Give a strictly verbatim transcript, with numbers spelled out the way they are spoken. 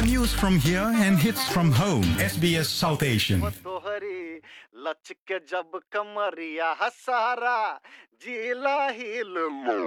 News from here and hits from home. S B S South Asian. तोहरी लचके जब कमरिया हसारा जिला हिल